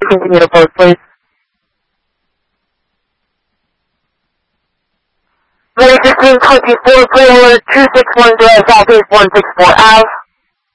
continue to post, please. 2016-24 Forward 261 Southeast 164 Ave.